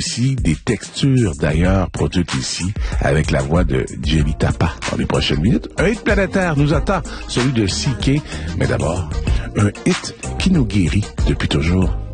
ici, des textures d'ailleurs produites ici avec la voix de Jenny Tapa. Dans les prochaines minutes, un hit planétaire nous attend, celui de CK, mais d'abord, un hit qui nous guérit depuis toujours.